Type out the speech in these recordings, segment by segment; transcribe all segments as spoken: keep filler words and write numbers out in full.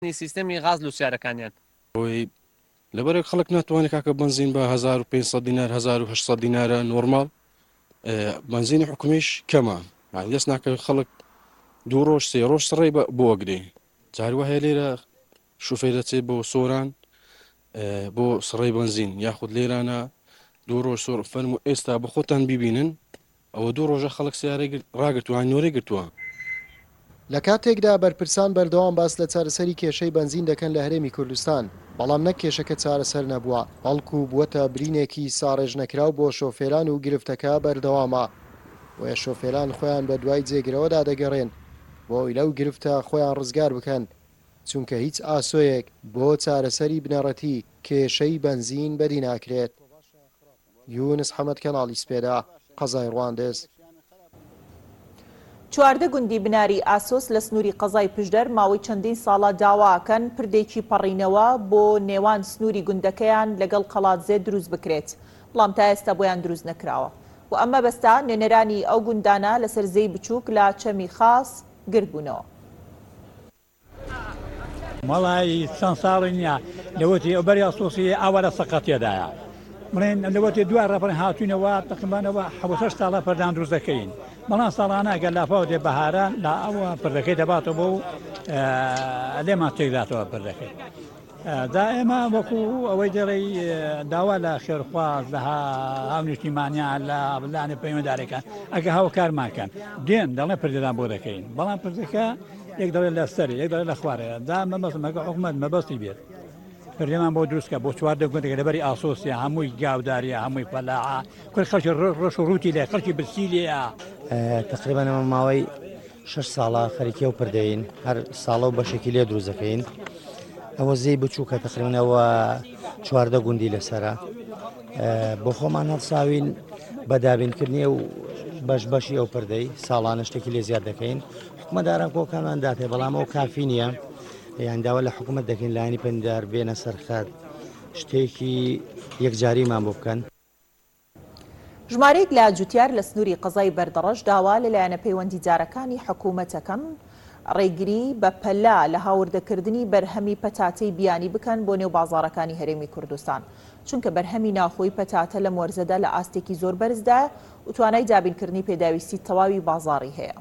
سیستمی غاز لە سیارەکانیان بۆی لەبەرێک خەڵک ناتوانێت کاکە بنزین بە هەزار و پێنج دینار هەزار و هەشت دینارە نۆرمال بنزینی حکومیش کەمە دەست ناکە خەڵک دوو ڕۆژ سێ ڕۆژ سڕێ بۆ وەگرێ جاری هەیە لێرە شوفێر دەچێت بۆ سۆران بۆ سڕێ بنزین یاخود لێرانە دوو ڕۆژ سۆر فەرمو ئێستا بە خۆتان ببینن ئەوە دوو ڕۆژە خەڵک سیارەی ڕاگرتووان نۆرەی گرتووە. لە کاتێکدا بەرپرسان بەردەوام باس لە چارەسەری کێشەی بنزین دەکەن لە هەرێمی کوردستان بەڵام نەک کێشەکە چارەسەر نەبووە بەڵکو بووەتە برینێکی ساڕێژ نەکراو بۆ شۆفێران و گرفتەکە بەردەوامە وە شۆفێران خۆیان بە دوای جێگرەوەدا دەگەڕێن بۆی لەو گرفتە خۆیان ڕزگار بکەن چونکە هیچ ئاسۆیەک بۆ چارەسەری بنەڕەتی کێشەی بنزین بەری ناکرێت. یونس حەمەد کەناڵی سپێدا قەزای ڕواندز. چواردە گوندی بناری ئاسۆس لە سنووری قەزای پشدەر ماوەی چەندین ساڵە داواکەن پردێکی پەڕینەوە بۆ نێوان سنووری گوندەکەیان لەگەڵ قەڵاتزێ دروست بکرێت بەڵام تا ئێستا بۆیان دروست نەکراوە و ئەمە بەستا نوێنەرانی ئەو گوندانە لە سەرزەی بچووک لە چەمی خاص گرت بوونەوە. مەڵای چەند ساڵی نییە لەوەتی ئەوبەری ئاسۆسی ئاوارە سەقەتیەدایە بڵێن لەوەتی دوای ڕەپەڕی هاتوونەوە تقریبانەوە حەوت هەشت ساڵە پەردان دروست دەکەین بەڵام ساڵانە ئەگەر لاپاو دێ بەهاران لە ئەوە پردەکەی دەباتەوە بۆ لێمان تێکداتەوە پردەکەی دا ئێمە وەکو ئەوەی دەڵێ داوا لە خێرخواز لە هاونیشتیمانیان لە بلانە پەیوەنددارەکان ئەگە هاوکارماکەن دێن دەڵێ پردەدان بۆ دەکەین بەڵام پردەکە یەک دەڵێت لە سەری یەک دەڵێت لە خوارەیە دا مەبەست مەگە حکومەت مەبەستی بێت پردێمان بۆ دروستکە بۆ چواردە گوندێک لەبەری ئاسۆسیە هەمووی گاوداریە هەمووی پەلاعە کورد خەڵکی ڕۆژ و ڕووتی لێ خەڵکی برسی لێە تقریبان ئەمە ماوەی شەش ساڵە خەریکە و پردەین هەر ساڵە و بەشێکی لێ دروست دەکەین ئەوە زەی بچووکە تقریبانەوە چواردە گوندی لەسرە بۆ خۆمان هەڵساوین بەدابینکردنی و بەش بەشی ئەو پردەی ساڵانە شتێکی لێ زیاد دەکەین حکومەتداران کۆکانمان داتێ بەڵام ئەو کافی نییە یان داوا لە حکوومەت دەکەین لایانی پەیوەندیدار بێنە سەرخات شتێکی یەکجاریمان بۆ بکەن. ژمارەیەک لە جوتیار لە سنووری قەزای بەردەڕەش داوا لەلایەنە پەیوەندیدارەکانی حکوومەتەکەم ڕێگری بە پەلا لە هاوردەکردنی بەرهەمی پەتاتەی بیانی بکەن بۆ نێو بازاڕەکانی هەرێمی کوردستان چونکە بەرهەمی ناخۆی پەتاتە لە مۆرزەدا لە ئاستێکی زۆر بەرزدا و توانای دابینکردنی پێداویستی تەواوی بازاڕی هەیە.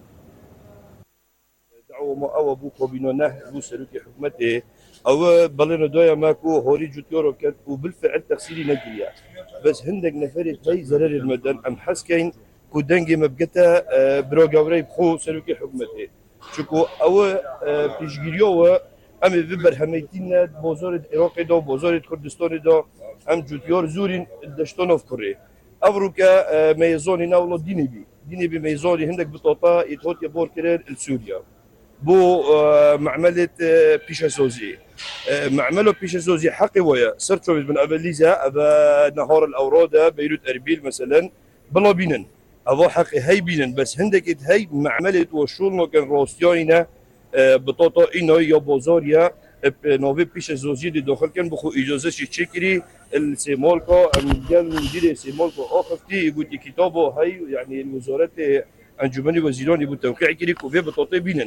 دعوة أو أبو كوبينونه أبو سلوكي حكومته أو بلنا دويا ماكو هوري جوتيورو كان وبالفعل تغسيلي نجريا بس هندق نفرت هاي زرار المدن أم حسكين كودنجي مبقتا برو جوري بخو سلوكي حكومته شكو أو بيشجريو أم ببر هميتين بوزارة العراق دو بوزارة كردستان دو أم جوتيور زورين دشتونوف كوري أفروكا ميزوني ناولو ديني بي ديني بي ميزوني هندق بطوطا يتهوت يبور كرير السوريا بو معملة بيشاسوزي معمله بيشاسوزي حقي ويا صرت من أبليزا أبا نهار الأورادة بيروت أربيل مثلا بلا بينن أبو حقي هاي بينن بس هندك هاي معملة وشولنا كان روسيانا بطاطا إنه يا بازاريا نوبي بيشاسوزي دي داخل كان بخو إجازة شيكري السيمولكا قال مدير السيمولكا آخفتي يقول كتابه هاي يعني الوزارة أنجمن وزيران يقول توقيع كري كوفي بطاطا بينن.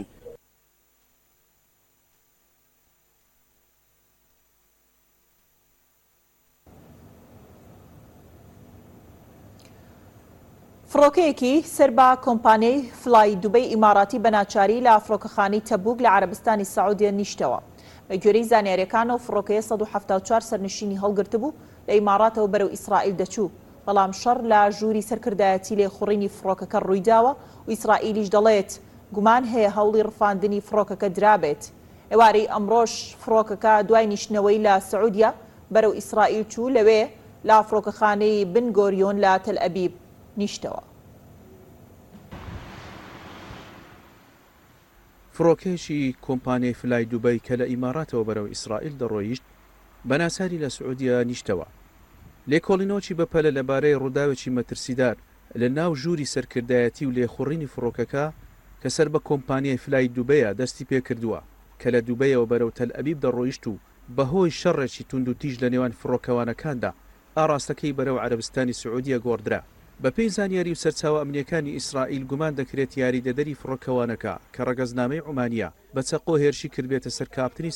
فڕۆکەیەکی سەر بە کۆمپانیای فلای دوبەی ئیماراتی بەناچاری لە فڕۆکەخانەی تەبوک لە عەرەبستانی سەعودیە نیشتەوە. بە گوێرەی زانیاریەکانەوە فڕۆکەیە سەد و حەڤتا و چوار سەرنشینی هەڵگرت بوو لە ئیماراتەوە بەرەو ئیسرائیل دەچوو بەڵام شەڕ لە ژووری سەرکردایەتی لێخوڕینی فڕۆکەکە ڕوویداوە و ئیسرائیلیش دەڵێت گومان هەیە هەوڵی ڕفاندنی فڕۆکەکە درابێت. ئێوارەی ئەمڕۆژ فڕۆکەکە دوای نیشتنەوەی لە سەعودیا بەرەو ئیسرائیل چوو لەوێ لە فڕۆکەخانەی بن گۆریۆن لە تەل ئەبیب نیشتەوە. فڕۆکێکی کۆمپانیای فلای دوبەی کە لە ئیماراتەوە بەرەو ئیسرائیل دەڕۆیشت بەناساری لە سعودیا نیشتەوە. لێکۆڵینەوەکی بەپەلە لەبارەی ڕووداوێکی مەترسیدار لە ناو ژووری سەرکردایەتی و لێخوڕینی فڕۆکەکە کە سەر بە کۆمپانیای فلای دوبەیە دەستی پێکردووە کە لە دوبەیەوە بەرەو تەل ئەبیب دەڕۆیشت و بەهۆی شەڕێکی توند و تیژ لە نێوان فڕۆکەوانەکاندا ئاڕاستەکەی بەرەو عەرەبستانی سعودیە گۆڕدرا. بە پێی زانیاری و سەرچاوە ئەمنیەکانی ئیسرائیل گومان دەکرێت یاریدەدەری فڕۆکەوانەکە کە ڕەگەزنامەی عومانیە بە چەقۆ هێرشی کردبێتە سەر کاپتنی